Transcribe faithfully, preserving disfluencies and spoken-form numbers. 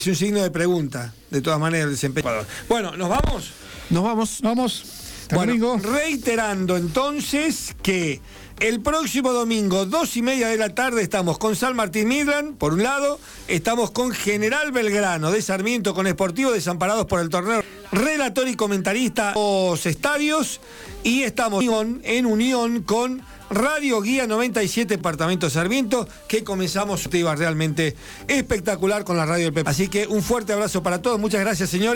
Es un signo de pregunta, de todas maneras, el desempeño. Bueno, ¿nos vamos? Nos vamos. Vamos. Bueno, reiterando entonces que el próximo domingo, dos y media de la tarde, estamos con San Martín Midland, por un lado, estamos con General Belgrano de Sarmiento, con Sportivo Desamparados por el torneo, relator y comentarista los estadios, y estamos en unión con Radio Guía noventa y siete Departamento Sarmiento, que comenzamos realmente espectacular con la radio del Pepe. Así que un fuerte abrazo para todos, muchas gracias, señores.